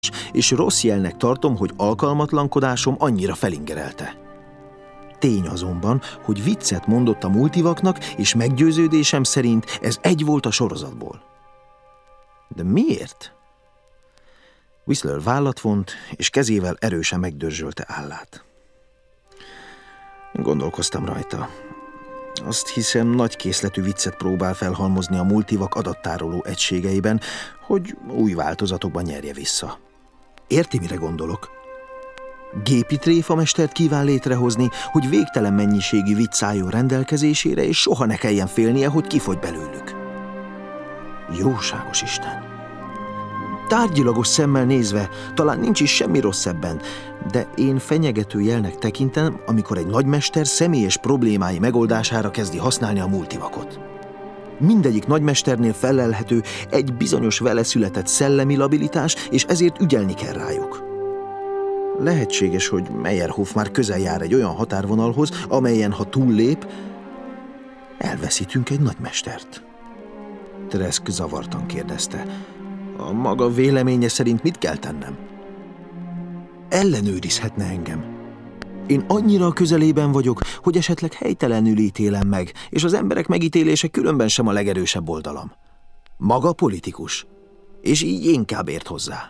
és rossz jelnek tartom, hogy alkalmatlankodásom annyira felingerelte. Tény azonban, hogy viccet mondott a multivaknak, és meggyőződésem szerint ez egy volt a sorozatból. De miért? Whistler vállat vont, és kezével erősen megdörzsölte állát. Gondolkoztam rajta. Azt hiszem, nagy készletű viccet próbál felhalmozni a multivak adattároló egységeiben, hogy új változatokban nyerje vissza. Érti, mire gondolok? Gépi tréfamestert kíván létrehozni, hogy végtelen mennyiségű vicc álljon rendelkezésére, és soha ne kelljen félnie, hogy kifogy belőlük. Jóságos Isten! Tárgyilagos szemmel nézve, talán nincs is semmi rossz ebben, de én fenyegető jelnek tekintem, amikor egy nagymester személyes problémái megoldására kezdi használni a multivakot. Mindegyik nagymesternél felelhető egy bizonyos vele született szellemi labilitás, és ezért ügyelni kell rájuk. Lehetséges, hogy Meyerhoff már közel jár egy olyan határvonalhoz, amelyen, ha túllép, elveszítünk egy nagymestert. Tresk zavartan kérdezte. A maga véleménye szerint mit kell tennem? Ellenőrizhetne engem. Én annyira a közelében vagyok, hogy esetleg helytelenül ítélem meg, és az emberek megítélése különben sem a legerősebb oldalam. Maga politikus, és így inkább ért hozzá.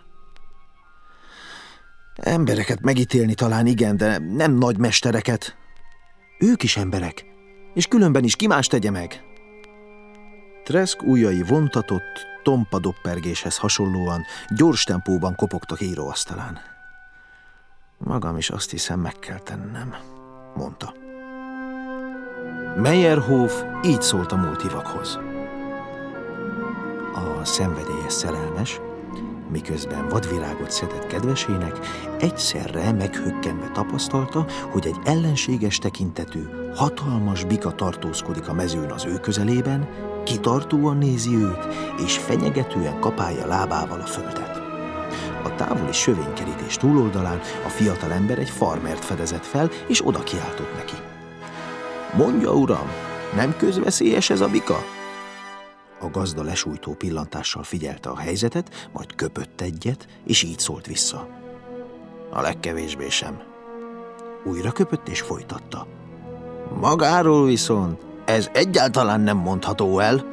Embereket megítélni talán igen, de nem nagymestereket. Ők is emberek, és különben is ki más tegye meg? Tresk ujjai vontatott, tompa doppergéshez hasonlóan gyors tempóban kopogtak íróasztalán. Magam is azt hiszem, meg kell tennem, mondta. Meyerhoff így szólt a multivakhoz. A szenvedélyes szerelmes, miközben vadvirágot szedett kedvesének, egyszerre meghökkenve tapasztalta, hogy egy ellenséges tekintetű, hatalmas bika tartózkodik a mezőn az ő közelében, kitartóan nézi őt, és fenyegetően kapálja lábával a földet. A távoli sövénykerítés túloldalán a fiatalember egy farmert fedezett fel, és oda kiáltott neki. Mondja, uram, nem közveszélyes ez a bika? A gazda lesújtó pillantással figyelte a helyzetet, majd köpött egyet, és így szólt vissza. A legkevésbé sem. Újra köpött és folytatta. Magáról viszont ez egyáltalán nem mondható el.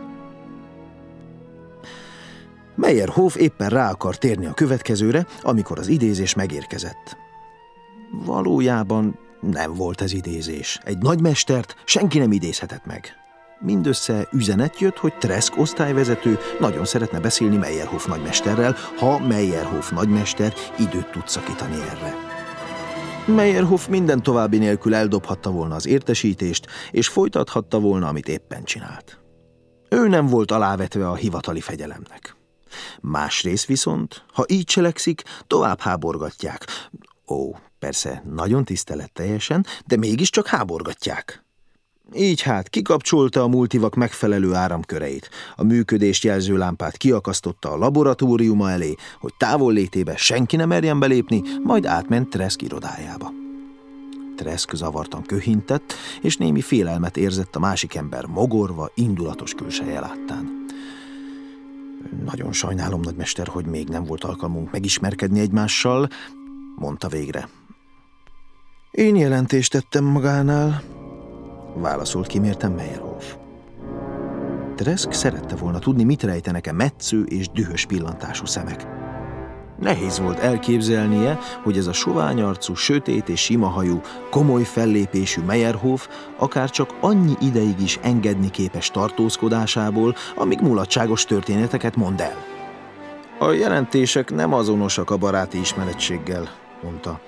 Meyerhoff éppen rá akar térni a következőre, amikor az idézés megérkezett. Valójában nem volt ez idézés. Egy nagymestert senki nem idézhetett meg. Mindössze üzenet jött, hogy Tresk osztályvezető nagyon szeretne beszélni Meyerhoff nagymesterrel, ha Meyerhoff nagymester időt tud szakítani erre. Meyerhoff minden további nélkül eldobhatta volna az értesítést, és folytathatta volna, amit éppen csinált. Ő nem volt alávetve a hivatali fegyelemnek. Másrészt viszont, ha így cselekszik, tovább háborgatják. Ó, persze, nagyon tiszteletteljesen, de mégiscsak háborgatják. Így hát kikapcsolta a multivak megfelelő áramköreit, a működést jelző lámpát kiakasztotta a laboratóriuma elé, hogy távollétébe senki ne merjen belépni, majd átment Tresk irodájába. Tresk zavartan köhintett, és némi félelmet érzett a másik ember mogorva, indulatos külseje láttán. Nagyon sajnálom, nagymester, hogy még nem volt alkalmunk megismerkedni egymással, mondta végre. Én jelentést tettem magánál, válaszolt kimérten Meyerhoff. Tresk szerette volna tudni, mit rejtenek-e metsző és dühös pillantású szemek. Nehéz volt elképzelnie, hogy ez a soványarcú, sötét és simahajú, komoly fellépésű Meyerhoff akár csak annyi ideig is engedni képes tartózkodásából, amíg mulatságos történeteket mond el. A jelentések nem azonosak a baráti ismerettséggel, mondta.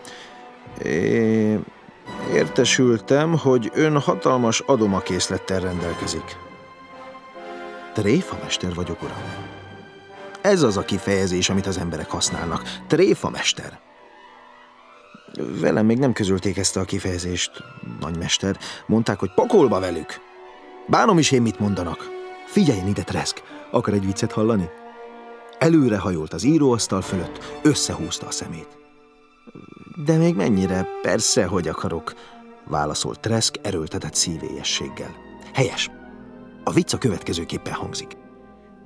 Értesültem, hogy ön hatalmas adomakészlettel rendelkezik. Tréfamester vagyok, uram. Ez az a kifejezés, amit az emberek használnak. Tréfamester. Velem még nem közölték ezt a kifejezést, nagymester. Mondták, hogy pokolba velük. Bánom is én, mit mondanak. Figyeljen ide, Tresk. Akar egy viccet hallani? Előrehajolt az íróasztal fölött, összehúzta a szemét. De még mennyire? Persze, hogy akarok, válaszolt Tresk erőltetett szívélyességgel. Helyes. A vicc a következőképpen hangzik.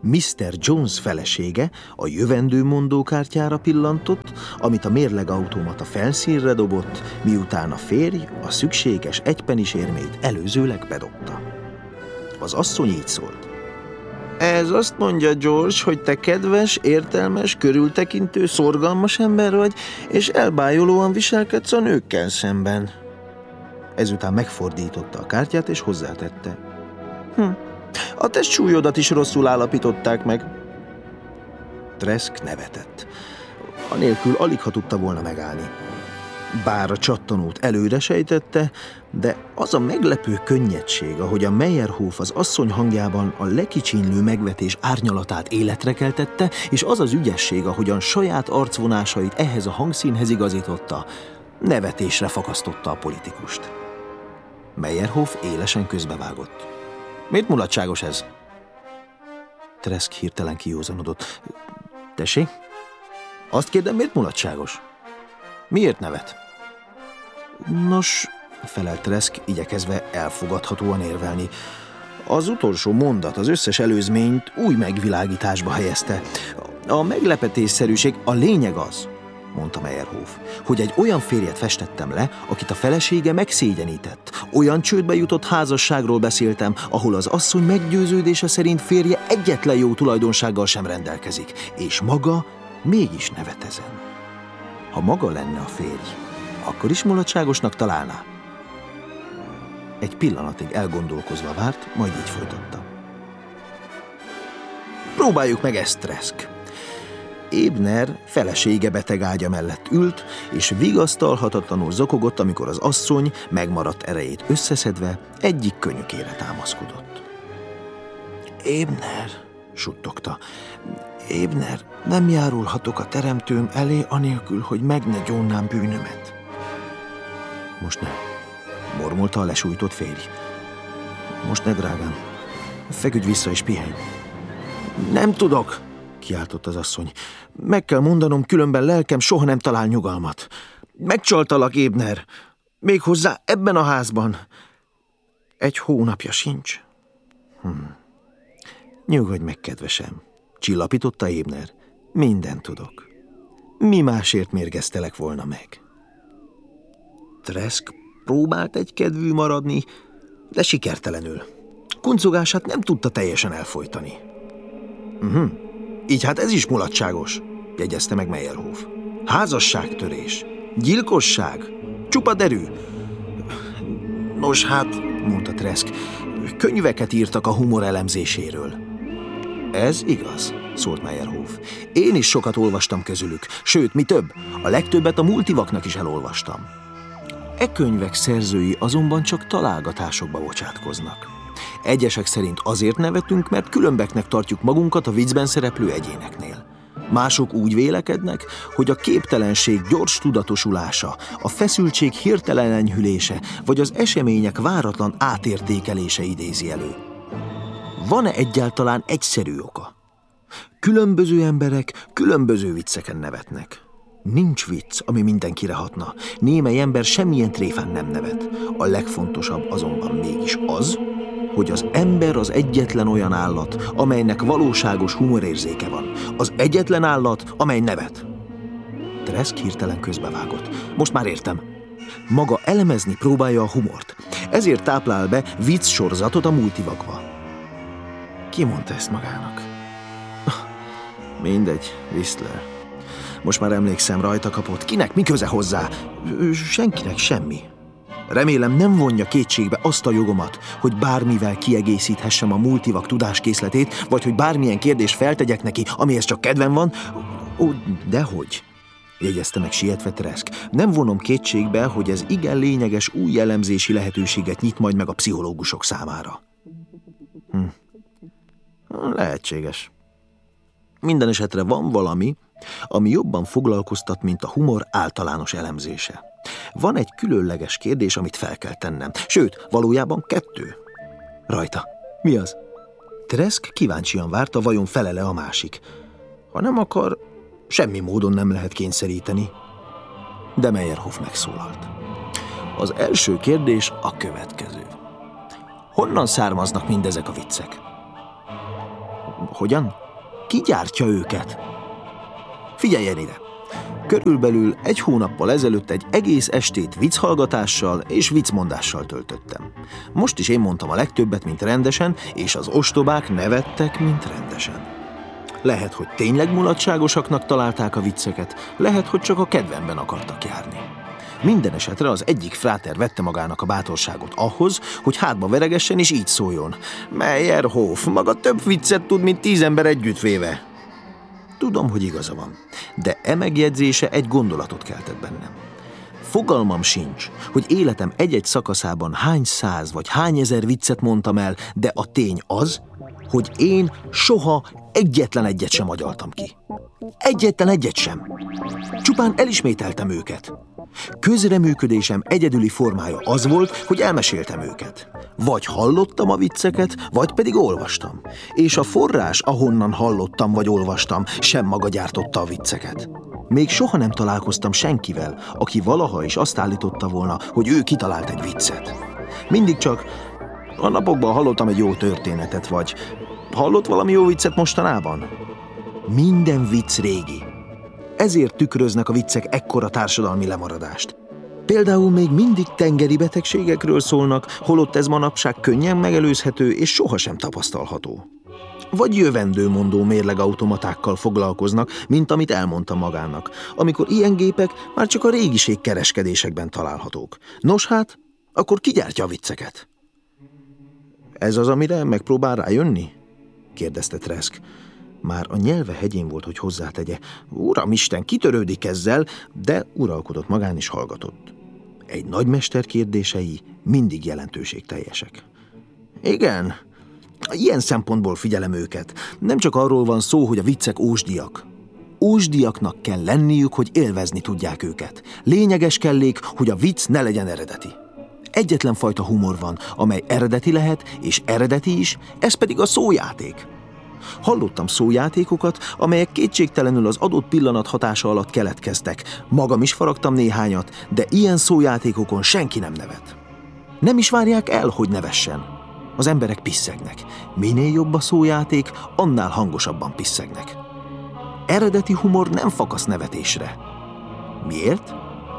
Mr. Jones felesége a jövendő mondókártyára pillantott, amit a mérlegautomata felszínre dobott, miután a férj a szükséges egypenis érmét előzőleg bedobta. Az asszony így szólt. Ez azt mondja, George, hogy te kedves, értelmes, körültekintő, szorgalmas ember vagy, és elbájolóan viselkedsz a nőkkel szemben. Ezután megfordította a kártyát, és hozzátette. A testsúlyodat is rosszul állapították meg. Trask nevetett. Anélkül alig ha tudta volna megállni. Bár a csattanót előre sejtette, de az a meglepő könnyedség, ahogy a Meyerhof az asszony hangjában a lekicsinlő megvetés árnyalatát életre keltette, és az az ügyesség, ahogyan saját arcvonásait ehhez a hangszínhez igazította, nevetésre fakasztotta a politikust. Meyerhof élesen közbevágott. Miért mulatságos ez? Trask hirtelen kijózanodott. Tessék? Azt kérdem, miért mulatságos? Miért nevet? Nos, felelt Trask, igyekezve elfogadhatóan érvelni. Az utolsó mondat az összes előzményt új megvilágításba helyezte. A meglepetésszerűség, a lényeg az, mondta Meyerhof, hogy egy olyan férjet festettem le, akit a felesége megszégyenített. Olyan csődbe jutott házasságról beszéltem, ahol az asszony meggyőződése szerint férje egyetlen jó tulajdonsággal sem rendelkezik, és maga mégis nevet ezen. Ha maga lenne a férj, akkor is mulatságosnak találná? Egy pillanatig elgondolkozva várt, majd így folytatta. Próbáljuk meg ezt, Trask. Ebner felesége beteg ágya mellett ült, és vigasztalhatatlanul zokogott, amikor az asszony megmaradt erejét összeszedve egyik könyökére támaszkodott. Ebner, suttogta, Ebner, nem járulhatok a teremtőm elé anélkül, hogy meg ne gyónnám bűnömet. Most ne, mormolta a lesújtott férj. Most ne, drágám, feküdj vissza és pihenj. Nem tudok, kiáltott az asszony. Meg kell mondanom, különben lelkem soha nem talál nyugalmat. Megcsaltalak, Ebner. Méghozzá ebben a házban. 1 hónapja sincs. Nyugodj meg, kedvesem, csillapította Ebner. Mindent tudok. Mi másért mérgeztelek volna meg? Trask próbált egykedvű maradni, de sikertelenül. Kuncogását nem tudta teljesen elfojtani. Így hát ez is mulatságos, jegyezte meg Meyerhof. Házasságtörés, gyilkosság, csupa derű. Nos hát, mondta Trask, könyveket írtak a humor elemzéséről. Ez igaz, szólt Meyerhof. Én is sokat olvastam közülük, sőt, mi több, a legtöbbet a multivaknak is elolvastam. E könyvek szerzői azonban csak találgatásokba bocsátkoznak. Egyesek szerint azért nevetünk, mert különbeknek tartjuk magunkat a viccben szereplő egyéneknél. Mások úgy vélekednek, hogy a képtelenség gyors tudatosulása, a feszültség hirtelen enyhülése, vagy az események váratlan átértékelése idézi elő. Van-e egyáltalán egyszerű oka? Különböző emberek különböző vicceken nevetnek. Nincs vicc, ami mindenkire hatna. Némely ember semmilyen tréfán nem nevet. A legfontosabb azonban mégis az, hogy az ember az egyetlen olyan állat, amelynek valóságos humorérzéke van. Az egyetlen állat, amely nevet. Trask hirtelen közbevágott. Most már értem. Maga elemezni próbálja a humort. Ezért táplál be vicc sorozatot a multivakba. Ki mondta ezt magának? Mindegy, Whistler. Most már emlékszem, rajta kapott. Kinek mi köze hozzá? Senkinek semmi. Remélem nem vonja kétségbe azt a jogomat, hogy bármivel kiegészíthessem a multivak tudáskészletét, vagy hogy bármilyen kérdést feltegyek neki, amihez csak kedvem van. Ó, dehogy, jegyezte meg sietve Trask. Nem vonom kétségbe, hogy ez igen lényeges új elemzési lehetőséget nyit majd meg a pszichológusok számára. Lehetséges. Minden esetre van valami, ami jobban foglalkoztat, mint a humor általános elemzése. Van egy különleges kérdés, amit fel kell tennem. Sőt, valójában 2. Rajta. Mi az? Trask kíváncsian várta, vajon felele a másik. Ha nem akar, semmi módon nem lehet kényszeríteni. De Meyerhof megszólalt. Az első kérdés a következő. Honnan származnak mindezek a viccek? Hogyan? ki gyártja őket? Figyeljen ide! Körülbelül 1 hónappal ezelőtt egy egész estét vicchallgatással és viccmondással töltöttem. Most is én mondtam a legtöbbet, mint rendesen, és az ostobák nevettek, mint rendesen. Lehet, hogy tényleg mulatságosaknak találták a vicceket, lehet, hogy csak a kedvemben akartak járni. Minden esetre az egyik fráter vette magának a bátorságot ahhoz, hogy hátba veregessen és így szóljon. Meyerhof, maga több viccet tud, mint 10 ember együttvéve. Tudom, hogy igaza van, de megjegyzése egy gondolatot keltett bennem. Fogalmam sincs, hogy életem egy-egy szakaszában hány 100 vagy hány 1000 viccet mondtam el, de a tény az, hogy én soha egyetlen egyet sem agyaltam ki. Egyetlen egyet sem. Csupán elismételtem őket. Közreműködésem egyedüli formája az volt, hogy elmeséltem őket. Vagy hallottam a vicceket, vagy pedig olvastam. És a forrás, ahonnan hallottam vagy olvastam, sem maga gyártotta a vicceket. Még soha nem találkoztam senkivel, aki valaha is azt állította volna, hogy ő kitalált egy viccet. Mindig csak a napokban hallottam egy jó történetet, vagy hallott valami jó viccet mostanában? Minden vicc régi. Ezért tükröznek a viccek ekkora társadalmi lemaradást. Például még mindig tengeri betegségekről szólnak, holott ez manapság könnyen megelőzhető és sohasem tapasztalható. Vagy jövendőmondó mérlegautomatákkal foglalkoznak, mint amit elmondta magának, amikor ilyen gépek már csak a régiség kereskedésekben találhatók. Nos hát, akkor ki gyártja a vicceket? Ez az, amire megpróbál rájönni? Kérdezte Trask. Már a nyelve hegyén volt, hogy hozzátegye. Uramisten, kitörődik ezzel, de uralkodott magán is hallgatott. Egy nagymester kérdései mindig jelentőségteljesek. Igen, ilyen szempontból figyelem őket. Nem csak arról van szó, hogy a viccek ósdiak. Ósdiaknak kell lenniük, hogy élvezni tudják őket. Lényeges kellék, hogy a vicc ne legyen eredeti. Egyetlen fajta humor van, amely eredeti lehet, és eredeti is, ez pedig a szójáték. Hallottam szójátékokat, amelyek kétségtelenül az adott pillanat hatása alatt keletkeztek. Magam is faragtam néhányat, de ilyen szójátékokon senki nem nevet. Nem is várják el, hogy nevessen. Az emberek pisszegnek. Minél jobb a szójáték, annál hangosabban pisszegnek. Eredeti humor nem fakasz nevetésre. Miért?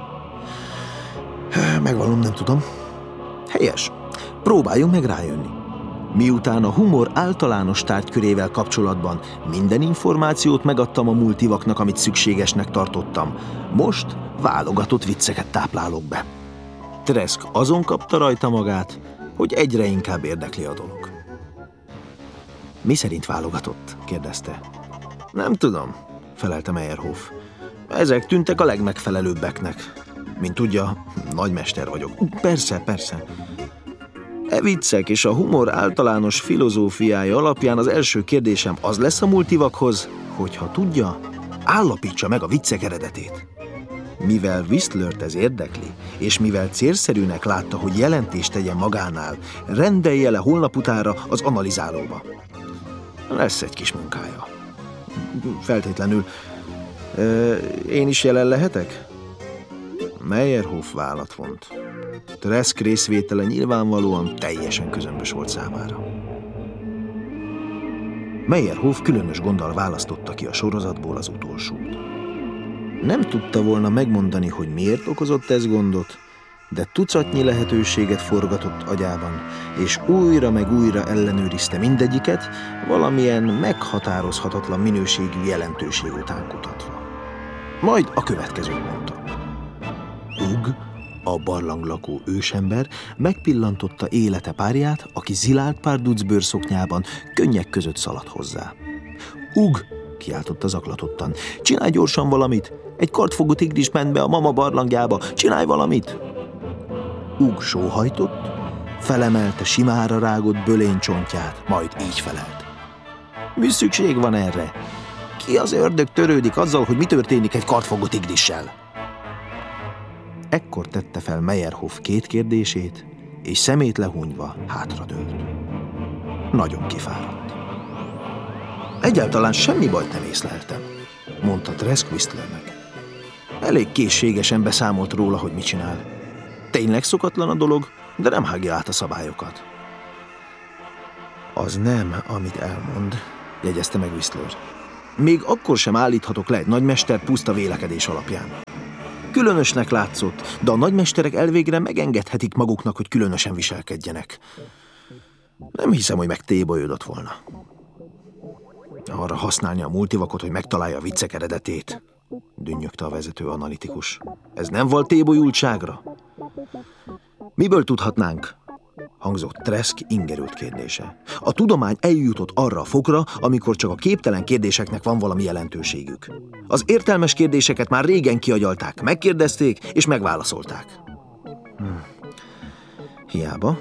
Megvallom, nem tudom. Helyes. Próbáljunk meg rájönni. Miután a humor általános tárgykörével kapcsolatban minden információt megadtam a multivaknak, amit szükségesnek tartottam, most válogatott vicceket táplálok be. Trask azon kapta rajta magát, hogy egyre inkább érdekli a dolog. Mi szerint válogatott? Kérdezte. Nem tudom, felelte Meyerhof. Ezek tűntek a legmegfelelőbbeknek. Mint tudja, nagymester vagyok. Persze, persze. E viccek és a humor általános filozófiája alapján az első kérdésem az lesz a multivakhoz, hogyha tudja, állapítsa meg a viccek eredetét. Mivel Whistlert ez érdekli, és mivel célszerűnek látta, hogy jelentést tegyen magánál, rendelje le holnap utára az analizálóba. Lesz egy kis munkája. Feltétlenül. Én is jelen lehetek? Meyerhof vállat vont. Trask részvétele nyilvánvalóan teljesen közömbös volt számára. Meyerhof különös gonddal választotta ki a sorozatból az utolsót. Nem tudta volna megmondani, hogy miért okozott ez gondot, de tucatnyi lehetőséget forgatott agyában, és újra meg újra ellenőrizte mindegyiket, valamilyen meghatározhatatlan minőségű jelentőség után kutatva. Majd a következőt mondta. Ugg, a barlanglakó ősember megpillantotta élete párját, aki zilált párduc bőrszoknyában könnyek között szaladt hozzá. Ugg, kiáltotta zaklatottan, csinálj gyorsan valamit! Egy kartfogú tigris ment be a mama barlangjába, csinálj valamit! Ugg sóhajtott, felemelte simára rágott bölénycsontját, majd így felelt. Mi szükség van erre? Ki az ördög törődik azzal, hogy mi történik egy kartfogú tigrissel? Ekkor tette fel Meyerhof 2 kérdését, és szemét lehúnyva hátradőlt. Nagyon kifáradt. Egyáltalán semmi bajt nem észleltem, mondta Trask Whistlernek. Elég készségesen beszámolt róla, hogy mit csinál. Tényleg szokatlan a dolog, de nem hágja át a szabályokat. Az nem, amit elmond, jegyezte meg Whistler. Még akkor sem állíthatok le egy nagymester puszta vélekedés alapján. Különösnek látszott, de a nagymesterek elvégre megengedhetik maguknak, hogy különösen viselkedjenek. Nem hiszem, hogy megtébolyodott volna. Arra használni a multivakot, hogy megtalálja a viccek eredetét, dünnyögte a vezető analitikus. Ez nem volt tébolyultságra? Miből tudhatnánk? Hangzott Trask ingerült kérdése. A tudomány eljutott arra a fokra, amikor csak a képtelen kérdéseknek van valami jelentőségük. Az értelmes kérdéseket már régen kiagyalták, megkérdezték és megválaszolták. Hiába.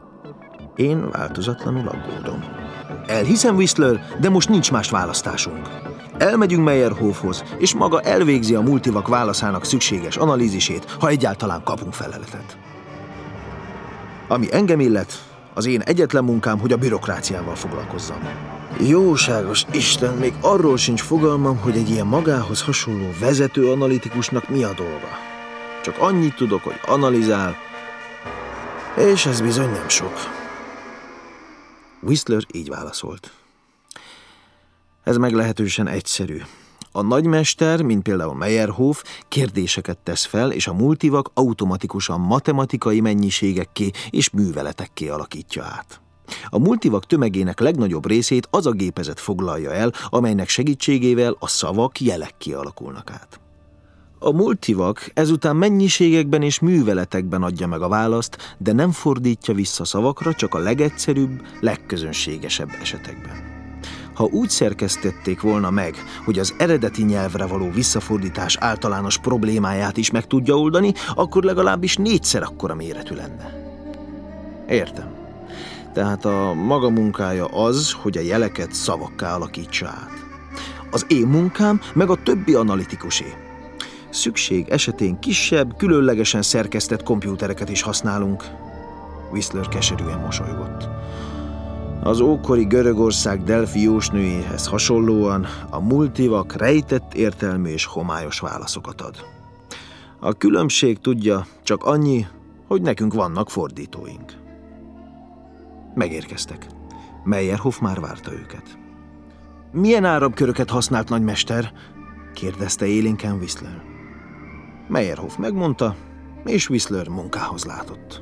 Én változatlanul aggódom. Elhiszem, Whistler, de most nincs más választásunk. Elmegyünk Meyerhofhoz, és maga elvégzi a multivak válaszának szükséges analízisét, ha egyáltalán kapunk feleletet. Ami engem illet, az én egyetlen munkám, hogy a bürokráciával foglalkozzam. Jóságos Isten, még arról sincs fogalmam, hogy egy ilyen magához hasonló vezető analitikusnak mi a dolga. Csak annyit tudok, hogy analizál, és ez bizony nem sok. Whistler így válaszolt. Ez meglehetősen egyszerű. A nagymester, mint például Meyerhof, kérdéseket tesz fel, és a multivak automatikusan matematikai mennyiségekké és műveletekké alakítja át. A multivak tömegének legnagyobb részét az a gépezet foglalja el, amelynek segítségével a szavak jelekké alakulnak át. A multivak ezután mennyiségekben és műveletekben adja meg a választ, de nem fordítja vissza szavakra, csak a legegyszerűbb, legközönségesebb esetekben. Ha úgy szerkesztették volna meg, hogy az eredeti nyelvre való visszafordítás általános problémáját is meg tudja oldani, akkor legalábbis 4-szer akkora méretű lenne. Értem. Tehát a maga munkája az, hogy a jeleket szavakká alakítsa át. Az én munkám meg a többi analitikusé. Szükség esetén kisebb, különlegesen szerkesztett kompjútereket is használunk. Whistler keserűen mosolygott. Az ókori Görögország Delfi jósnőjéhez hasonlóan a multivak rejtett értelmű és homályos válaszokat ad. A különbség tudja csak annyi, hogy nekünk vannak fordítóink. Megérkeztek. Meyerhof már várta őket. Milyen áramköröket használt nagymester? Kérdezte élénken Whistler. Meyerhof megmondta, és Whistler munkához látott.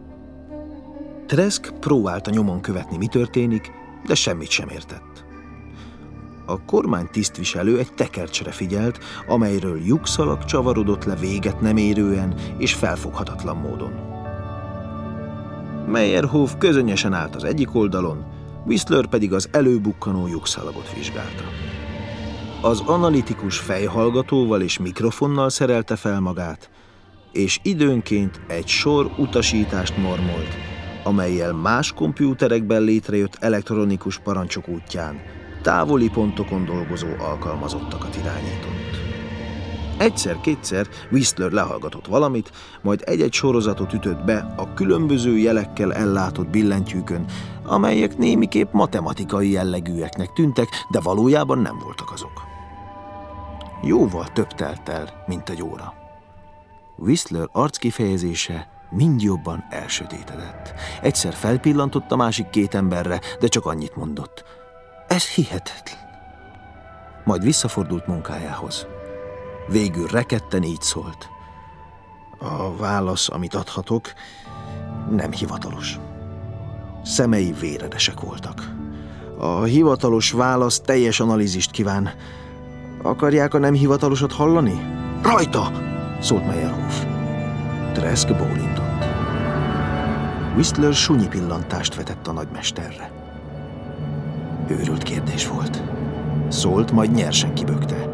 Trask próbálta nyomon követni, mi történik, de semmit sem értett. A kormány tisztviselő egy tekercsre figyelt, amelyről lyukszalag csavarodott le véget nem érően és felfoghatatlan módon. Meyerhof közönyesen állt az egyik oldalon, Whistler pedig az előbukkanó lyukszalagot vizsgálta. Az analitikus fejhallgatóval és mikrofonnal szerelte fel magát, és időnként egy sor utasítást mormolt, amellyel más kompjúterekben létrejött elektronikus parancsok útján távoli pontokon dolgozó alkalmazottakat irányított. Egyszer-kétszer Whistler lehallgatott valamit, majd egy-egy sorozatot ütött be a különböző jelekkel ellátott billentyűkön, amelyek némiképp matematikai jellegűeknek tűntek, de valójában nem voltak azok. Jóval több telt el, mint egy óra. Whistler arckifejezése mind jobban elsötétedett. Egyszer felpillantott a másik két emberre, de csak annyit mondott. Ez hihetetlen. Majd visszafordult munkájához. Végül rekedten így szólt. A válasz, amit adhatok, nem hivatalos. Szemei véredesek voltak. A hivatalos válasz teljes analízist kíván. Akarják a nem hivatalosat hallani? Rajta! Szólt Meyerhof. Trask bólintott. Whistler sunyi pillantást vetett a nagymesterre. Őrült kérdés volt. Szólt, majd nyersen kibökte.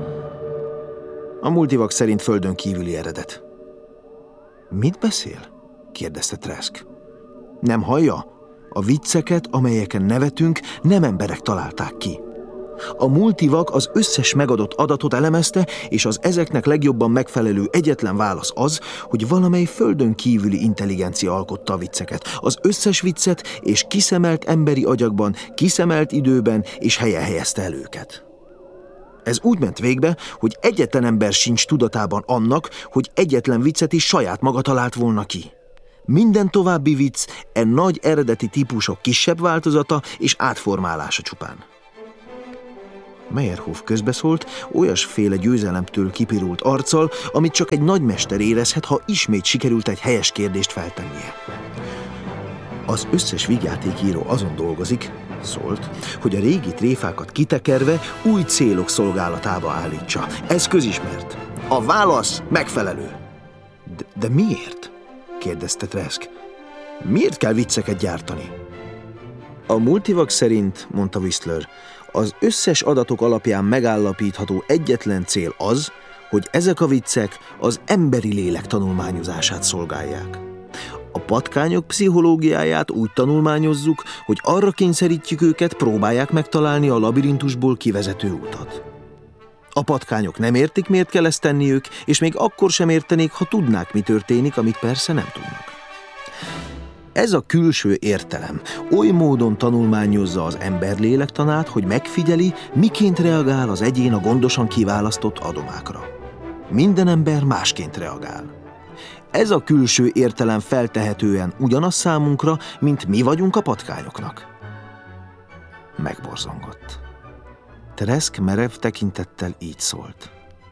A multivak szerint földön kívüli eredet. Mit beszél? Kérdezte Trask. Nem hallja? A vicceket, amelyeken nevetünk, nem emberek találták ki. A multivak az összes megadott adatot elemezte, és az ezeknek legjobban megfelelő egyetlen válasz az, hogy valamely földön kívüli intelligencia alkotta a vicceket. Az összes viccet és kiszemelt emberi agyakban, kiszemelt időben és helyen helyezte el őket. Ez úgy ment végbe, hogy egyetlen ember sincs tudatában annak, hogy egyetlen viccet is saját maga talált volna ki. Minden további vicc nagy eredeti típusok kisebb változata és átformálása csupán. Meyerhof közbeszólt, olyasféle győzelemtől kipirult arccal, amit csak egy nagymester érezhet, ha ismét sikerült egy helyes kérdést feltennie. Az összes vígjátékíró azon dolgozik, szólt, hogy a régi tréfákat kitekerve új célok szolgálatába állítsa. Ez közismert. A válasz megfelelő. De miért? Kérdezte Trask. Miért kell vicceket gyártani? A multivak szerint, mondta Whistler, az összes adatok alapján megállapítható egyetlen cél az, hogy ezek a viccek az emberi lélek tanulmányozását szolgálják. A patkányok pszichológiáját úgy tanulmányozzuk, hogy arra kényszerítjük őket, próbálják megtalálni a labirintusból kivezető utat. A patkányok nem értik, miért kell ezt tenniük, és még akkor sem értenék, ha tudnák, mi történik, amit persze nem tudnak. Ez a külső értelem oly módon tanulmányozza az ember lélektanát, hogy megfigyeli, miként reagál az egyén a gondosan kiválasztott adomákra. Minden ember másként reagál. Ez a külső értelem feltehetően ugyanaz számunkra, mint mi vagyunk a patkányoknak. Megborzongott. Trask merev tekintettel így szólt.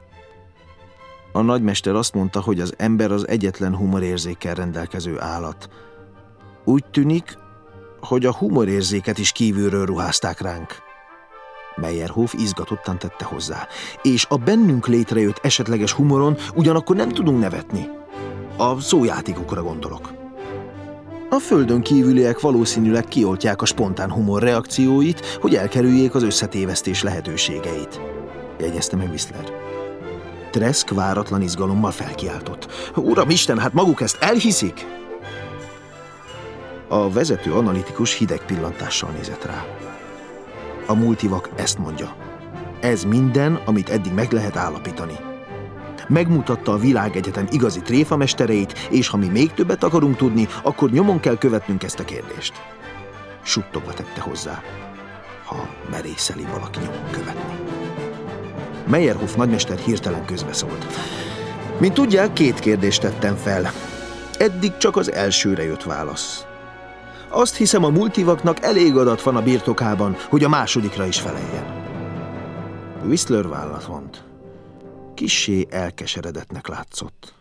A nagymester azt mondta, hogy az ember az egyetlen humorérzékkel rendelkező állat. Úgy tűnik, hogy a humorérzéket is kívülről ruházták ránk. Meyerhof izgatottan tette hozzá. És a bennünk létrejött esetleges humoron ugyanakkor nem tudunk nevetni. A szójátékokra gondolok. A földön kívüliek valószínűleg kioltják a spontán humor reakcióit, hogy elkerüljék az összetévesztés lehetőségeit, jegyezte meg Whistler. Trask váratlan izgalommal felkiáltott. Uramisten, hát maguk ezt elhiszik? A vezető analitikus hideg pillantással nézett rá. A multivak ezt mondja. Ez minden, amit eddig meg lehet állapítani. Megmutatta a világegyetem igazi tréfamestereit, és ha mi még többet akarunk tudni, akkor nyomon kell követnünk ezt a kérdést. Suttogva tette hozzá, ha merészeli valaki nyomon követni. Meyerhof nagymester hirtelen közbeszólt. Mint tudják, 2 kérdést tettem fel. Eddig csak az elsőre jött válasz. Azt hiszem, a multivaknak elég adat van a birtokában, hogy a másodikra is feleljen. Whistler vállat vont. Kissé elkeseredettnek látszott.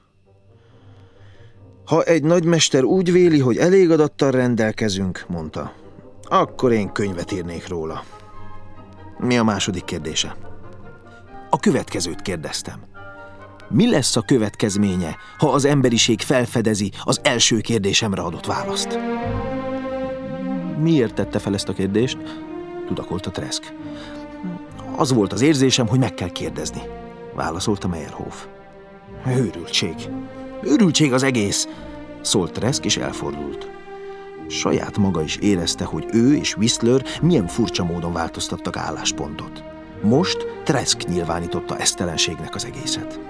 Ha egy nagymester úgy véli, hogy elég adattal rendelkezünk, mondta, akkor én könyvet írnék róla. Mi a második kérdése? A következőt kérdeztem. Mi lesz a következménye, ha az emberiség felfedezi az első kérdésemre adott választ? Miért tette fel ezt a kérdést? Tudakolta Trask. Az volt az érzésem, hogy meg kell kérdezni, válaszolta Meyerhof. Őrültség. Őrültség az egész, szólt Trask, és elfordult. Saját maga is érezte, hogy ő és Whistler milyen furcsa módon változtattak álláspontot. Most Trask nyilvánította esztelenségnek az egészet.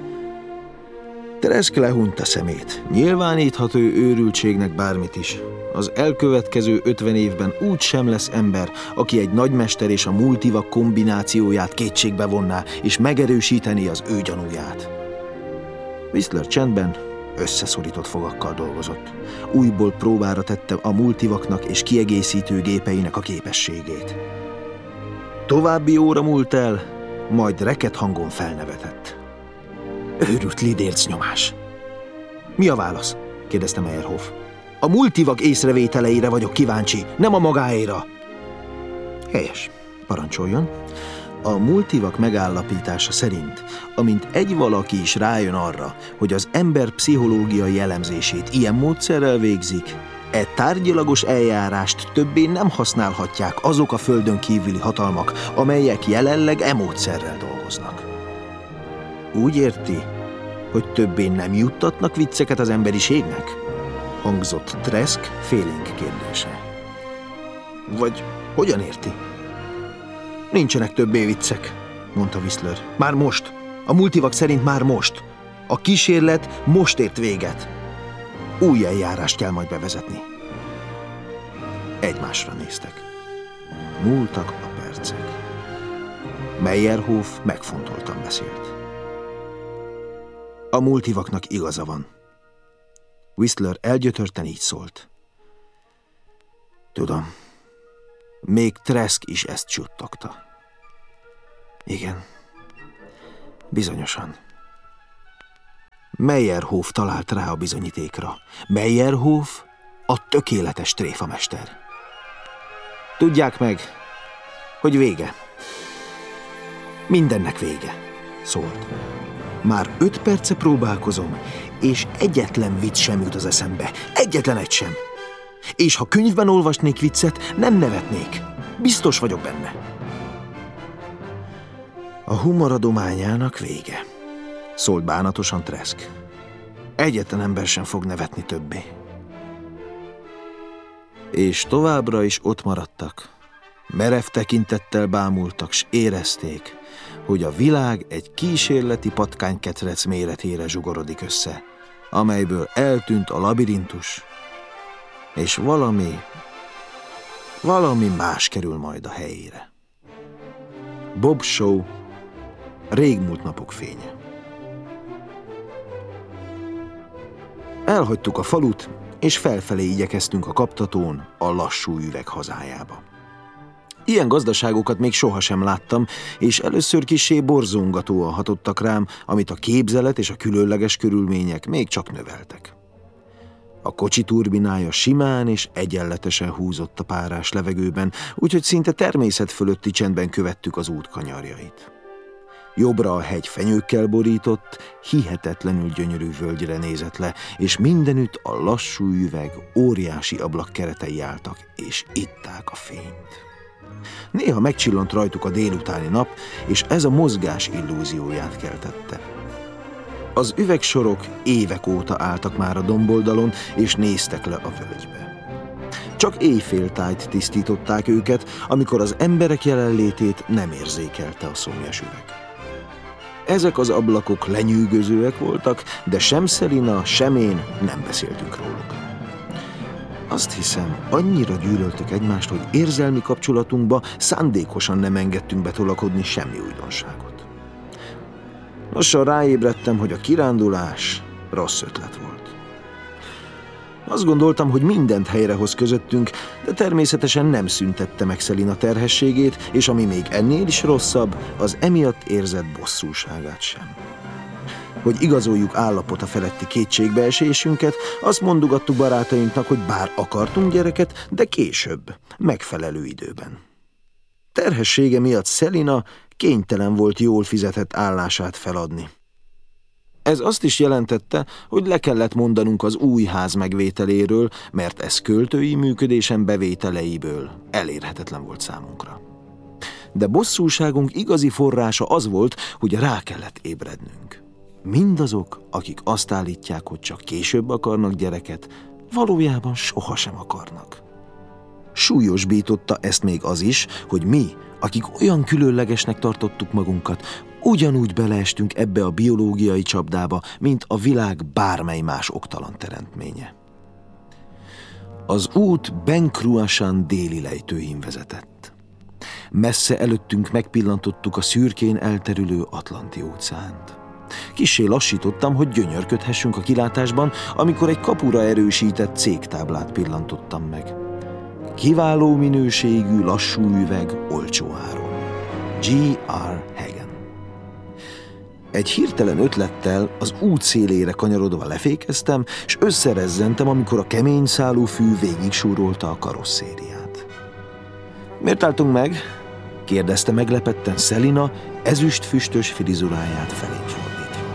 Trask lehunta szemét. Nyilváníthat ő őrültségnek bármit is. Az elkövetkező 50 évben úgy sem lesz ember, aki egy nagymester és a multivak kombinációját kétségbe vonná, és megerősítené az ő gyanúját. Whistler csendben, összeszorított fogakkal dolgozott. Újból próbára tette a multivaknak és kiegészítő gépeinek a képességét. További óra múlt el, majd reket hangon felnevetett. Őrült lidérc nyomás. Mi a válasz? kérdezte Meyerhof. A multivak észrevételeire vagyok kíváncsi, nem a magáéra. Helyes, parancsoljon. A multivak megállapítása szerint, amint egy valaki is rájön arra, hogy az ember pszichológiai elemzését ilyen módszerrel végzik, e tárgyilagos eljárást többé nem használhatják azok a földön kívüli hatalmak, amelyek jelenleg e módszerrel dolgoznak. Úgy érti, hogy többé nem juttatnak vicceket az emberiségnek? Hangzott Trask félénk kérdése. Vagy hogyan érti? Nincsenek többé viccek, mondta Whistler. Már most. A multivak szerint már most. A kísérlet most ért véget. Új eljárást kell majd bevezetni. Egymásra néztek. Múltak a percek. Meyerhof megfontoltan beszélt. A multivaknak igaza van. Whistler elgyötörten így szólt. Tudom, még Trask is ezt csuttogta. Igen, bizonyosan. Meyerhof talált rá a bizonyítékra. Meyerhof a tökéletes tréfamester. Tudják meg, hogy vége. Mindennek vége, szólt. Már 5 perce próbálkozom, és egyetlen vicc sem jut az eszembe. Egyetlen egy sem. És ha könyvben olvasnék viccet, nem nevetnék. Biztos vagyok benne. A humoradományának vége, szólt bánatosan Trask. Egyetlen ember sem fog nevetni többé. És továbbra is ott maradtak. Merev tekintettel bámultak, s érezték, hogy a világ egy kísérleti patkányketrec méretére zsugorodik össze, amelyből eltűnt a labirintus, és valami más kerül majd a helyére. Bob Shaw, régmúlt napok fénye. Elhagytuk a falut, és felfelé igyekeztünk a kaptatón, a lassú üveg hazájába. Ilyen gazdaságokat még sohasem láttam, és először kissé borzongatóan hatottak rám, amit a képzelet és a különleges körülmények még csak növeltek. A kocsi turbinája simán és egyenletesen húzott a párás levegőben, úgyhogy szinte természet fölötti csendben követtük az út kanyarjait. Jobbra a hegy fenyőkkel borított, hihetetlenül gyönyörű völgyre nézett le, és mindenütt a lassú üveg óriási ablakkeretei álltak, és itták a fényt. Néha megcsillant rajtuk a délutáni nap, és ez a mozgás illúzióját keltette. Az üvegsorok évek óta álltak már a domboldalon, és néztek le a völgybe. Csak éjféltájt tisztították őket, amikor az emberek jelenlétét nem érzékelte a szomjas üveg. Ezek az ablakok lenyűgözőek voltak, de sem Selina, sem én nem beszéltünk róluk. Azt hiszem, annyira gyűlöltük egymást, hogy érzelmi kapcsolatunkba szándékosan nem engedtünk betolakodni semmi újdonságot. Lassan ráébredtem, hogy a kirándulás rossz ötlet volt. Azt gondoltam, hogy mindent helyrehoz közöttünk, de természetesen nem szüntette meg Selina terhességét, és ami még ennél is rosszabb, az emiatt érzett bosszúságát sem. Hogy igazoljuk állapota feletti kétségbeesésünket, azt mondogattuk barátainknak, hogy bár akartunk gyereket, de később, megfelelő időben. Terhessége miatt Selina kénytelen volt jól fizetett állását feladni. Ez azt is jelentette, hogy le kellett mondanunk az új ház megvételéről, mert ez költői működésen bevételeiből elérhetetlen volt számunkra. De bosszúságunk igazi forrása az volt, hogy rá kellett ébrednünk. Mindazok, akik azt állítják, hogy csak később akarnak gyereket, valójában sohasem akarnak. Súlyosbította ezt még az is, hogy mi, akik olyan különlegesnek tartottuk magunkat, ugyanúgy beleestünk ebbe a biológiai csapdába, mint a világ bármely más oktalan teremtménye. Az út Ben Cruachan déli lejtőin vezetett. Messze előttünk megpillantottuk a szürkén elterülő Atlanti óceánt. Kissé lassítottam, hogy gyönyörködhessünk a kilátásban, amikor egy kapura erősített cégtáblát pillantottam meg. Kiváló minőségű lassú üveg olcsó áron. G.R. Hagen. Egy hirtelen ötlettel az út szélére kanyarodva lefékeztem, és összerezzentem, amikor a kemény szálú fű végig súrolta a karosszériát. Miért álltunk meg? Kérdezte meglepetten Selina, ezüstfüstös frizuráját felém fordítva.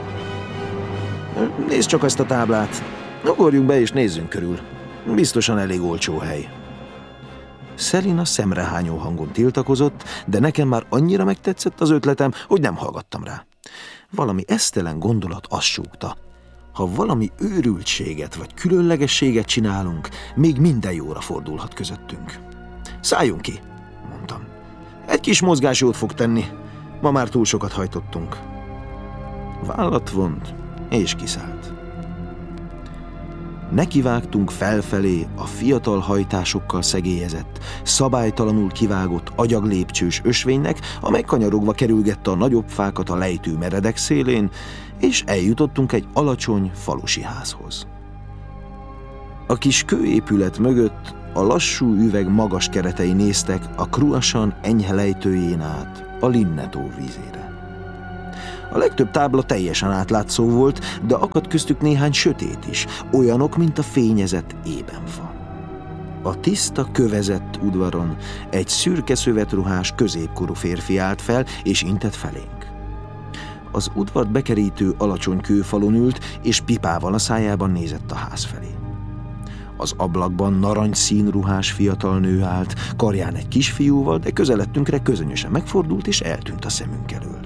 Nézd csak ezt a táblát. Ugorjunk be és nézzünk körül. Biztosan elég olcsó hely. Selina szemrehányó hangon tiltakozott, de nekem már annyira megtetszett az ötletem, hogy nem hallgattam rá. Valami esztelen gondolat azt súgta. Ha valami őrültséget vagy különlegességet csinálunk, még minden jóra fordulhat közöttünk. Szálljunk ki, mondtam. Egy kis mozgás jót fog tenni. Ma már túl sokat hajtottunk. Vállat vont, és kiszállt. Nekivágtunk felfelé a fiatal hajtásokkal szegélyezett, szabálytalanul kivágott agyaglépcsős ösvénynek, amely kanyarogva kerülgette a nagyobb fákat a lejtő meredek szélén, és eljutottunk egy alacsony falusi házhoz. A kis kőépület mögött A lassú üveg magas keretei néztek a Cruachan enyhe lejtőjén át a Linne-tó vízére. A legtöbb tábla teljesen átlátszó volt, de akadt köztük néhány sötét is, olyanok, mint a fényezett ébenfa. A tiszta, kövezett udvaron egy szürke szövetruhás, középkorú férfi állt fel, és intett felénk. Az udvart bekerítő alacsony kőfalon ült, és pipával a szájában nézett a ház felé. Az ablakban narancsszín ruhás fiatal nő állt, karján egy kisfiúval, de közeledtünkre közönösen megfordult, és eltűnt a szemünk elől.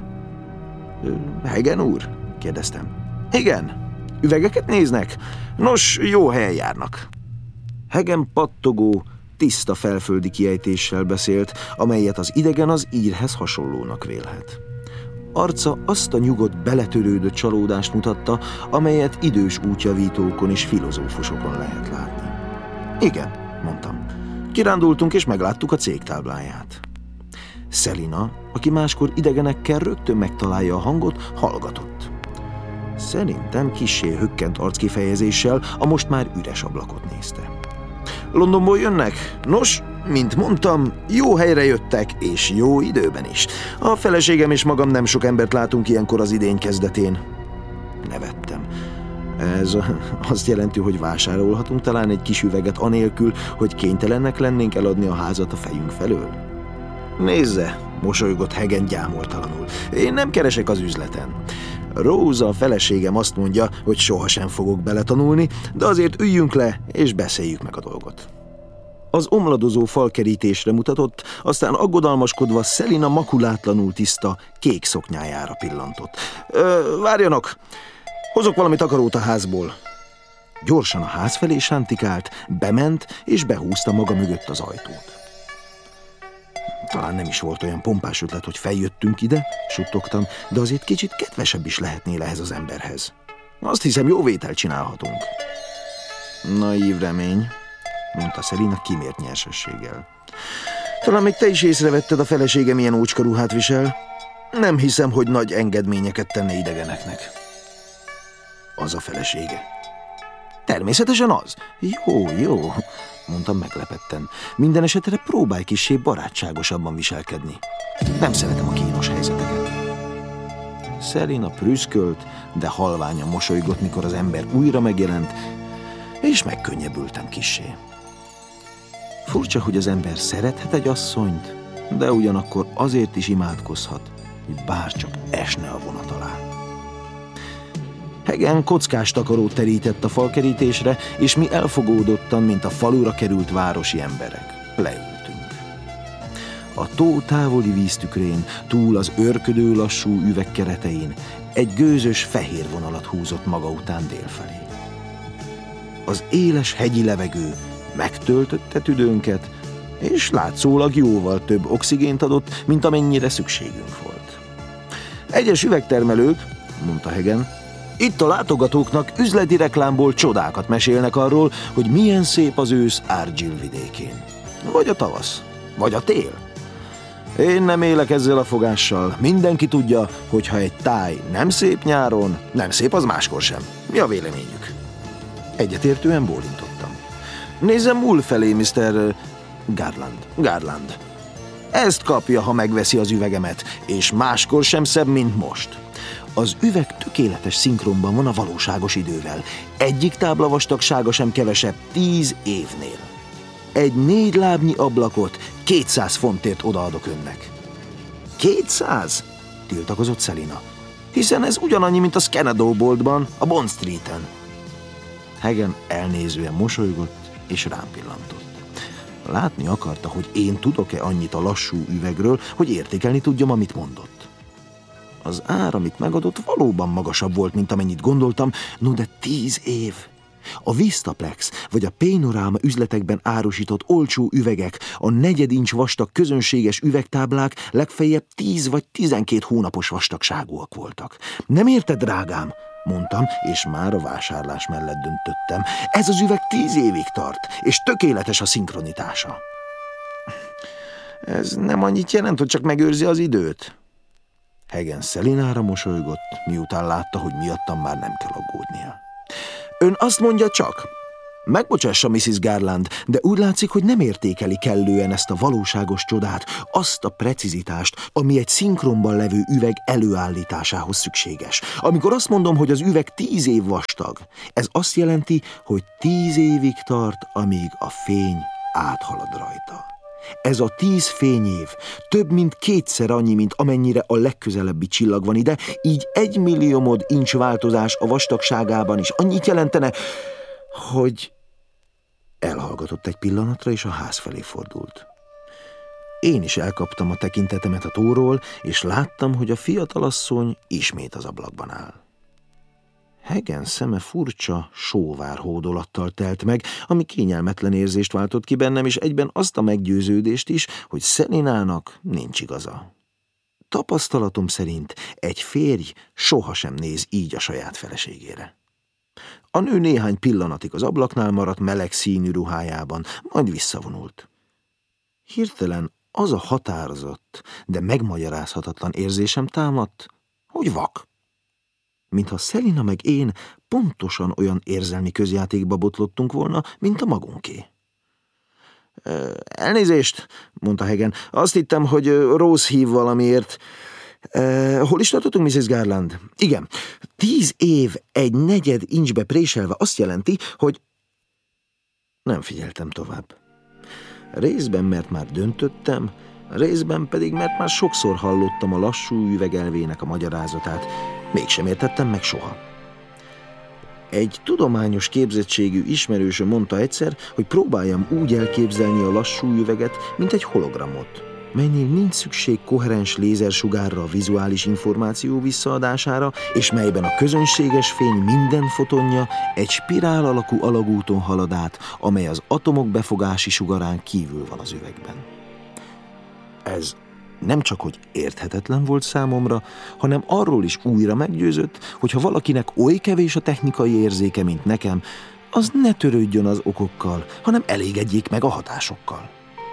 Hagen úr? Kérdeztem. Igen. Üvegeket néznek? Nos, jó helyen járnak. Hagen pattogó, tiszta felföldi kiejtéssel beszélt, amelyet az idegen az írhez hasonlónak vélhet. Arca azt a nyugodt, beletörődött csalódást mutatta, amelyet idős útjavítókon és filozófusokon lehet látni. Igen, mondtam. Kirándultunk és megláttuk a cég tábláját. Selina, aki máskor idegenekkel rögtön megtalálja a hangot, hallgatott. Szerintem kissé hökkent arckifejezéssel a most már üres ablakot nézte. Londonból jönnek? Nos, mint mondtam, jó helyre jöttek, és jó időben is. A feleségem és magam nem sok embert látunk ilyenkor az idény kezdetén. Nevettem. Ez azt jelenti, hogy vásárolhatunk talán egy kis üveget anélkül, hogy kénytelenek lennénk eladni a házat a fejünk felől? Nézze, mosolygott Hagen gyámoltalanul. Én nem keresek az üzleten. Róza, a feleségem azt mondja, hogy sohasem fogok beletanulni, de azért üljünk le, és beszéljük meg a dolgot. Az omladozó falkerítésre mutatott, aztán aggodalmaskodva Selina makulátlanul tiszta, kék szoknyájára pillantott. Várjanak! Hozok valami takarót a házból. Gyorsan a ház felé sántikált, bement, és behúzta maga mögött az ajtót. Talán nem is volt olyan pompás ötlet, hogy feljöttünk ide, suttogtam, de azért kicsit kedvesebb is lehetnél ehhez az emberhez. Azt hiszem, jó vételt csinálhatunk. Naív remény, mondta Selina kimért nyersességgel. Talán még te is észrevetted, a feleségem ilyen ócska ruhát visel. Nem hiszem, hogy nagy engedményeket tenne idegeneknek. Az a felesége. Természetesen az. Jó, mondtam meglepetten. Minden esetre próbálj kissé barátságosabban viselkedni. Nem szeretem a kínos helyzeteket. Selina prüszkölt, de halványan mosolygott, mikor az ember újra megjelent, és megkönnyebbültem kissé. Furcsa, hogy az ember szerethet egy asszonyt, de ugyanakkor azért is imádkozhat, hogy bárcsak esne a vonat alá. Hagen kockás takarót terített a falkerítésre, és mi elfogódottan, mint a falura került városi emberek, leültünk. A tó távoli víztükrén, túl az őrködő lassú üveg keretein egy gőzös fehér vonalat húzott maga után délfelé. Az éles hegyi levegő megtöltötte tüdőnket, és látszólag jóval több oxigént adott, mint amennyire szükségünk volt. Egyes üvegtermelők, mondta Hagen, itt a látogatóknak üzleti reklámból csodákat mesélnek arról, hogy milyen szép az ősz Argyll vidékén. Vagy a tavasz, vagy a tél. Én nem élek ezzel a fogással. Mindenki tudja, hogy ha egy táj nem szép nyáron, nem szép az máskor sem. Mi a véleményük? Egyetértően bólintottam. Nézzem múl felé, Mr. Garland. Ezt kapja, ha megveszi az üvegemet, és máskor sem szebb, mint most. Az üveg tökéletes szinkronban van a valóságos idővel. Egyik tábla vastagsága sem kevesebb 10 évnél. Egy 4 lábnyi ablakot 200 fontért odaadok önnek. 200? Tiltakozott Selina. Hiszen ez ugyanannyi, mint a Scanado boltban, a Bond Streeten. Hagen elnézően mosolygott, és rám pillantott. Látni akarta, hogy én tudok-e annyit a lassú üvegről, hogy értékelni tudjam, amit mondott. Az ár, amit megadott, valóban magasabb volt, mint amennyit gondoltam, no de 10 év. A Vistaplex vagy a Panorama üzletekben árusított olcsó üvegek, a 4 inch vastag közönséges üvegtáblák legfeljebb 10 vagy 12 hónapos vastagságúak voltak. Nem érted, drágám? Mondtam, és már a vásárlás mellett döntöttem. Ez az üveg 10 évig tart, és tökéletes a szinkronitása. Ez nem annyit jelent, hogy csak megőrzi az időt? Hagen Selinára mosolygott, miután látta, hogy miattam már nem kell aggódnia. Ön azt mondja csak, Megbocsássa, Mrs. Garland, de úgy látszik, hogy nem értékeli kellően ezt a valóságos csodát, azt a precizitást, ami egy szinkronban levő üveg előállításához szükséges. Amikor azt mondom, hogy az üveg 10 év vastag, ez azt jelenti, hogy 10 évig tart, amíg a fény áthalad rajta. Ez a 10 fényév több mint 2-szer annyi, mint amennyire a legközelebbi csillag van ide, így 1 milliómod inch változás a vastagságában is annyit jelentene, hogy... Elhallgatott egy pillanatra, és a ház felé fordult. Én is elkaptam a tekintetemet a tóról, és láttam, hogy a fiatalasszony ismét az ablakban áll. Hagen szeme furcsa, sóvár hódolattal telt meg, ami kényelmetlen érzést váltott ki bennem, és egyben azt a meggyőződést is, hogy Szelinának nincs igaza. Tapasztalatom szerint egy férj sohasem néz így a saját feleségére. A nő néhány pillanatig az ablaknál maradt meleg színű ruhájában, majd visszavonult. Hirtelen az a határozott, de megmagyarázhatatlan érzésem támadt, hogy vak. Mintha Selina meg én pontosan olyan érzelmi közjátékba botlottunk volna, mint a magunké. Elnézést, mondta Hagen, azt hittem, hogy Rose hív valamiért. Hol is tartottunk, Mrs. Garland? Igen, 10 év egy negyed incsbe préselve azt jelenti, hogy... Nem figyeltem tovább. Részben, mert már döntöttem, részben pedig, mert már sokszor hallottam a lassú üvegelvének a magyarázatát, mégsem értettem meg soha. Egy tudományos képzettségű ismerősöm mondta egyszer, hogy próbáljam úgy elképzelni a lassú üveget, mint egy hologramot, melynél nincs szükség koherens lézersugárra a vizuális információ visszaadására, és melyben a közönséges fény minden fotonja egy spirál alakú alagúton halad át, amely az atomok befogási sugarán kívül van az üvegben. Ez nem csak hogy érthetetlen volt számomra, hanem arról is újra meggyőzött, hogy ha valakinek oly kevés a technikai érzéke, mint nekem, az ne törődjön az okokkal, hanem elégedjék meg a hatásokkal.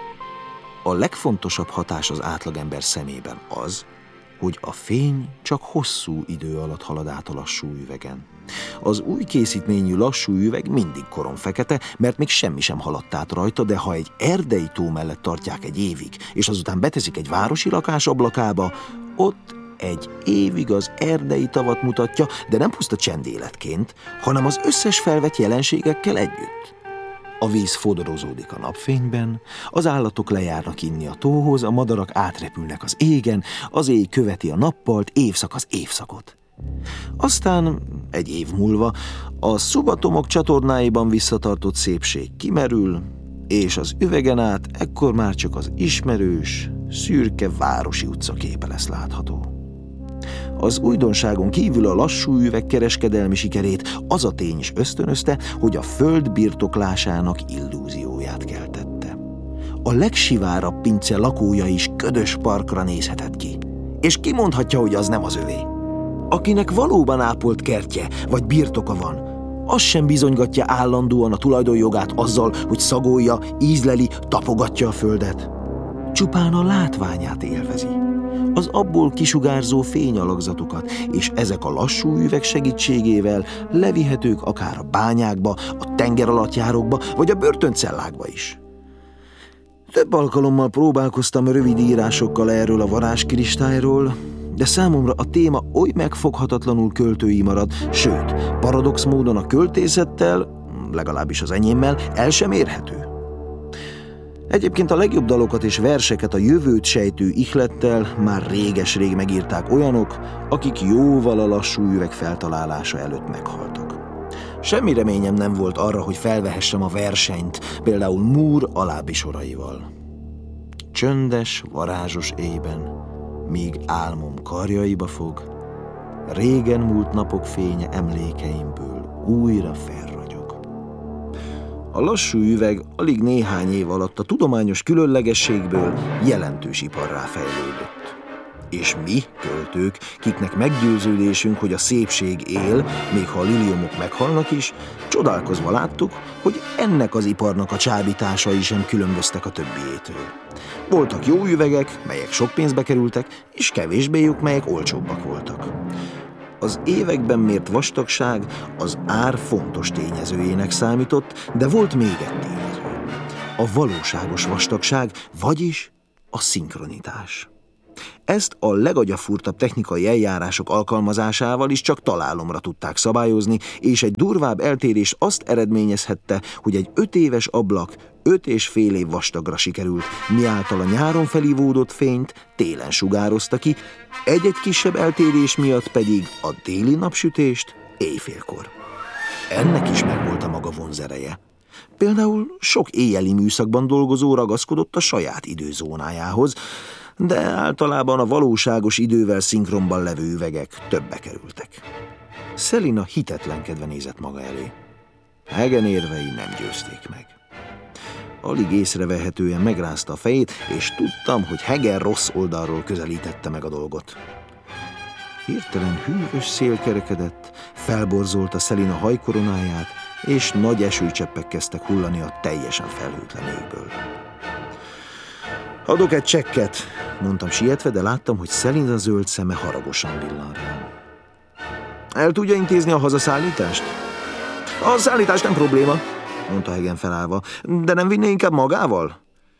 A legfontosabb hatás az átlagember szemében az, hogy a fény csak hosszú idő alatt halad át a lassú üvegen. Az új készítményű lassú üveg mindig koronfekete, mert még semmi sem haladt át rajta, de ha egy erdei tó mellett tartják egy évig, és azután beteszik egy városi lakás ablakába, ott egy évig az erdei tavat mutatja, de nem puszta csendéletként, hanem az összes felvett jelenségekkel együtt. A víz fodorozódik a napfényben, az állatok lejárnak inni a tóhoz, a madarak átrepülnek az égen, az éj követi a nappalt, évszak az évszakot. Aztán, egy év múlva, a szubatomok csatornáiban visszatartott szépség kimerül, és az üvegen át ekkor már csak az ismerős, szürke városi utcaképe lesz látható. Az újdonságon kívül a lassú üveg kereskedelmi sikerét az a tény is ösztönözte, hogy a föld birtoklásának illúzióját keltette. A legsivárabb pince lakója is ködös parkra nézhetett ki, és ki mondhatja, hogy az nem az övé. Akinek valóban ápolt kertje vagy birtoka van, az sem bizonygatja állandóan a tulajdonjogát azzal, hogy szagolja, ízleli, tapogatja a földet. Csupán a látványát élvezi, az abból kisugárzó fényalakzatokat, és ezek a lassú üveg segítségével levihetők akár a bányákba, a tengeralattjárókba, vagy a börtöncellákba is. Több alkalommal próbálkoztam rövid írásokkal erről a varázskristályról, de számomra a téma oly megfoghatatlanul költői marad, sőt, paradox módon a költészettel, legalábbis az enyémmel, el sem érhető. Egyébként a legjobb dalokat és verseket a jövőt sejtő ihlettel már réges-rég megírták olyanok, akik jóval a lassú üveg feltalálása előtt meghaltak. Semmi reményem nem volt arra, hogy felvehessem a versenyt, például Moore alábbi soraival. Csöndes, varázsos éjben, míg álmom karjaiba fog, régen múlt napok fénye emlékeimből újra felragyog. A lassú üveg alig néhány év alatt a tudományos különlegességből jelentős iparrá fejlődött. És mi, költők, kiknek meggyőződésünk, hogy a szépség él, még ha a liliomok meghalnak is, csodálkozva láttuk, hogy ennek az iparnak a csábításai sem különböztek a többiétől. Voltak jó üvegek, melyek sok pénzbe kerültek, és kevésbé jók, melyek olcsóbbak voltak. Az években mért vastagság az ár fontos tényezőjének számított, de volt még egy tényező. A valóságos vastagság, vagyis a szinkronitás. Ezt a legagyafúrtabb technikai eljárások alkalmazásával is csak találomra tudták szabályozni, és egy durvább eltérés azt eredményezhette, hogy egy 5 éves ablak 5,5 év vastagra sikerült, miáltal a nyáron felivódott fényt télen sugározta ki, egy-egy kisebb eltérés miatt pedig a déli napsütést éjfélkor. Ennek is megvolt a maga vonzereje. Például sok éjjeli műszakban dolgozó ragaszkodott a saját időzónájához, de általában a valóságos idővel szinkronban levő üvegek többe kerültek. Selina hitetlenkedve nézett maga elé. Hagen érvei nem győzték meg. Alig észrevehetően megrázta a fejét, és tudtam, hogy Hagen rossz oldalról közelítette meg a dolgot. Hirtelen hűvös szél kerekedett, felborzolta Selina hajkoronáját, és nagy esőcseppek kezdtek hullani a teljesen felhőtlen égből. Adok egy csekket, mondtam sietve, de láttam, hogy Selina zöld szeme haragosan villan rám. El tudja intézni a hazaszállítást? A szállítás nem probléma, mondta Hagen felállva, de nem vinné inkább magával?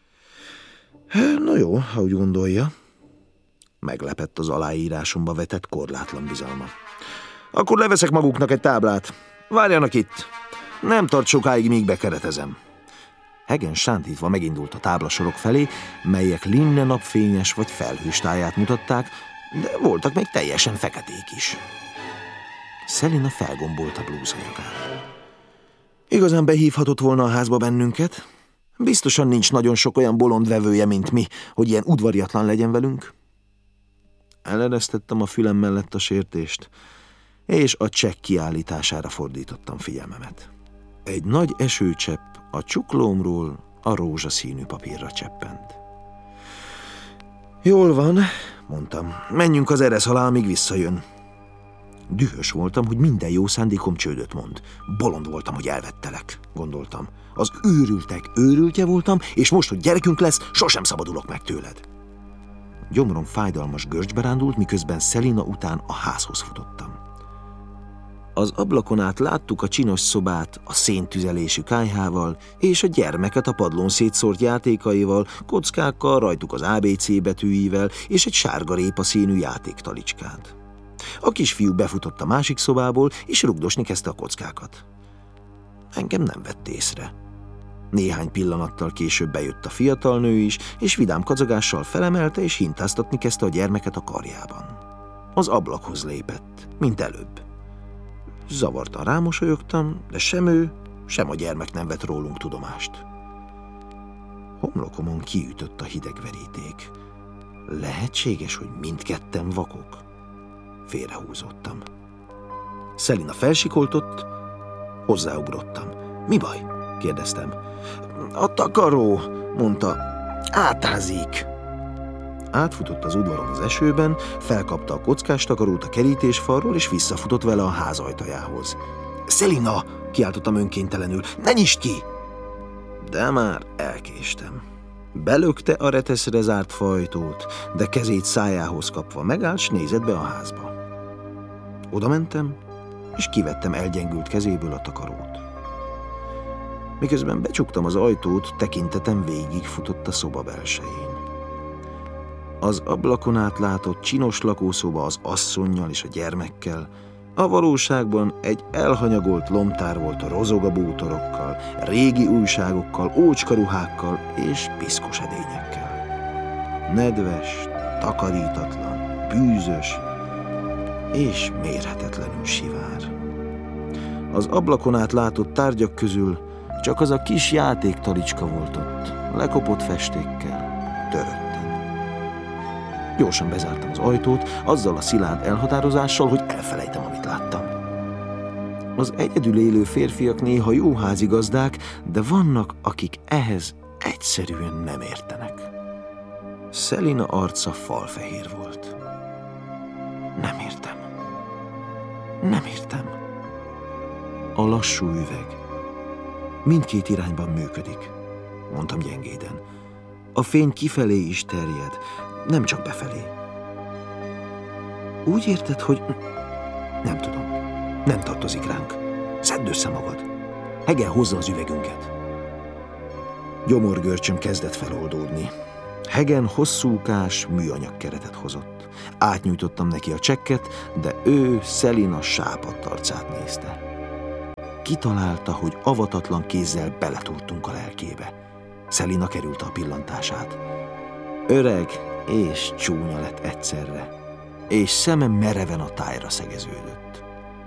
Na jó, ha úgy gondolja. Meglepett az aláírásomba vetett korlátlan bizalma. Akkor leveszek maguknak egy táblát. Várjanak itt. Nem tart sokáig, míg bekeretezem. Hagen sántítva megindult a táblasorok felé, melyek Linne napfényes vagy felhős táját mutatták, de voltak még teljesen feketék is. Selina felgombolta blúzanyagát. Igazán behívhatott volna a házba bennünket? Biztosan nincs nagyon sok olyan bolond vevője, mint mi, hogy ilyen udvariatlan legyen velünk. Eleresztettem a fülem mellett a sértést, és a csekk kiállítására fordítottam figyelmemet. Egy nagy esőcsepp a csuklómról a rózsaszínű papírra cseppent. Jól van, mondtam, menjünk az eresz alá, amíg visszajön. Dühös voltam, hogy minden jó szándékom csődöt mond. Bolond voltam, hogy elvettelek, gondoltam. Az őrültek őrültje voltam, és most, hogy gyerekünk lesz, sosem szabadulok meg tőled. Gyomrom fájdalmas görcsbe rándult, miközben Selina után a házhoz futottam. Az ablakon át láttuk a csinos szobát a széntüzelésű kályhával, és a gyermeket a padlón szétszórt játékaival, kockákkal, rajtuk az ABC betűivel, és egy sárga répa színű játéktalicskát. A kisfiú befutott a másik szobából, és rugdosni kezdte a kockákat. Engem nem vett észre. Néhány pillanattal később bejött a fiatal nő is, és vidám kacagással felemelte, és hintáztatni kezdte a gyermeket a karjában. Az ablakhoz lépett, mint előbb. Zavartan rámosolyogtam, de sem ő, sem a gyermek nem vett rólunk tudomást. Homlokomon kiütött a hideg veríték. Lehetséges, hogy mindketten vakok? Félrehúzódtam. Selina felsikoltott, hozzáugrottam. Mi baj? Kérdeztem. A takaró, mondta. Átázik. Átfutott az udvaron az esőben, felkapta a kockás takarót a kerítésfalról, és visszafutott vele a ház ajtajához. Selina! Kiáltottam önkéntelenül. Ne nyisd ki! De már elkéstem. Belökte a reteszre zárt fajtót, de kezét szájához kapva megállt, s nézett be a házba. Oda mentem, és kivettem elgyengült kezéből a takarót. Miközben becsuktam az ajtót, tekintetem végigfutott a szoba belsején. Az ablakon át látott csinos lakószoba az asszonnyal és a gyermekkel, a valóságban egy elhanyagolt lomtár volt a rozogabútorokkal, régi újságokkal, ócskaruhákkal és piszkos edényekkel. Nedves, takarítatlan, bűzös és mérhetetlenül sivár. Az ablakon át látott tárgyak közül csak az a kis játéktalicska volt ott, lekopott festékkel, törötten. Gyorsan bezártam az ajtót, azzal a szilárd elhatározással, hogy elfelejtem, amit láttam. Az egyedül élő férfiak néha jó házigazdák, de vannak, akik ehhez egyszerűen nem értenek. Selina arca falfehér volt. Nem értem. Nem értem. A lassú üveg mindkét irányban működik, mondtam gyengéden. A fény kifelé is terjed, nem csak befelé. Úgy érted, hogy Nem tudom. Nem tartozik ránk. Szedd össze magad. Hegen hozza az üvegünket. Gyomorgörcsöm kezdett feloldódni. Hegen hosszúkás műanyag keretet hozott. Átnyújtottam neki a csekket, de ő Selina sápadt arcát nézte. Kitalálta, hogy avatatlan kézzel beletúrtunk a lelkébe. Selina kerülte a pillantását. Öreg és csúnya lett egyszerre, és szeme mereven a tájra szegeződött.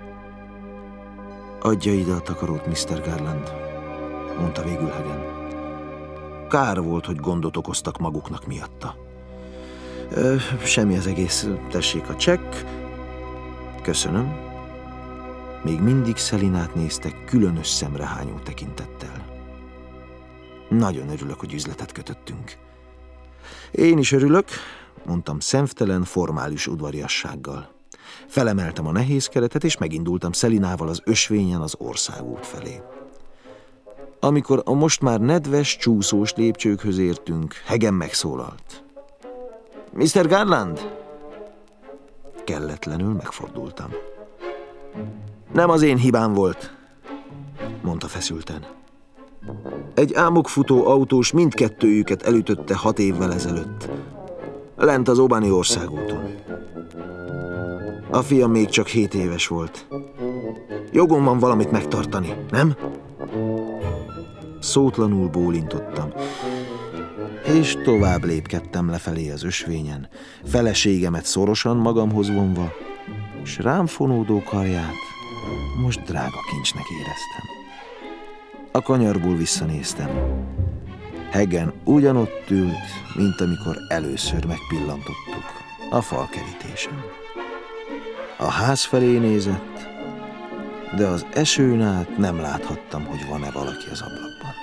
Adja ide a takarót, Mr. Garland, mondta végül Hagen. Kár volt, hogy gondot okoztak maguknak miatta. Semmi az egész, tessék a csekk. Köszönöm. Még mindig Selinát néztek különös szemrehányó tekintettel. Nagyon örülök, hogy üzletet kötöttünk. Én is örülök, mondtam szemtelen, formális udvariassággal. Felemeltem a nehéz keretet, és megindultam Selinával az ösvényen az országút felé. Amikor a most már nedves, csúszós lépcsőkhöz értünk, Hagen megszólalt. Mr. Garland? Kelletlenül megfordultam. Nem az én hibám volt, mondta feszülten. Egy ámokfutó autós mindkettőjüket elütötte 6 évvel ezelőtt, lent az Obani országúton. A fiam még csak 7 éves volt. Jogom van valamit megtartani, nem? Szótlanul bólintottam, és tovább lépkedtem lefelé az ösvényen, feleségemet szorosan magamhoz vonva, s rám fonódó karját most drága kincsnek éreztem. A kanyarból visszanéztem. Hagen ugyanott ült, mint amikor először megpillantottuk a falkerítésen. A ház felé nézett, de az esőn át nem láthattam, hogy van-e valaki az ablakon.